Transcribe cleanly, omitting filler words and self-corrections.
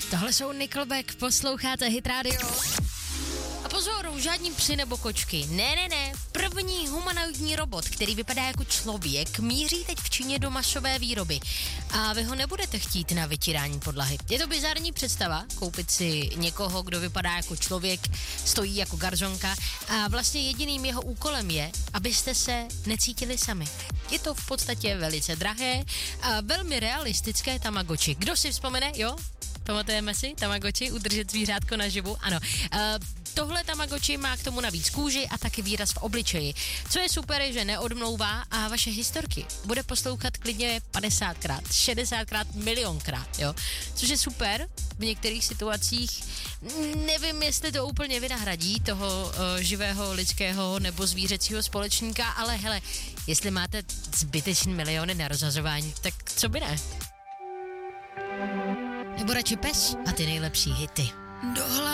Tohle jsou Nickelback, posloucháte Hit Radio. A pozor, žádní psi nebo kočky. Ne. První humanoidní robot, který vypadá jako člověk, míří teď v Číně do masové výroby. A vy ho nebudete chtít na vytírání podlahy. Je to bizarní představa, koupit si někoho, kdo vypadá jako člověk, stojí jako garzonka a vlastně jediným jeho úkolem je, abyste se necítili sami. Je to v podstatě velice drahé a velmi realistické Tamagotchi. Kdo si vzpomene, jo? Pamatujeme si Tamagotchi, udržet zvířátko naživu? Ano. Tohle Tamagotchi má k tomu navíc kůži a taky výraz v obličeji. Co je super, je, že neodmlouvá a vaše historky bude poslouchat klidně 50krát, 60krát, milionkrát, jo? Což je super v některých situacích. Nevím, jestli to úplně vynahradí toho živého lidského nebo zvířecího společníka, ale hele, jestli máte zbytečný miliony na rozhazování, tak co by ne? Nebo radši pes a ty nejlepší hity.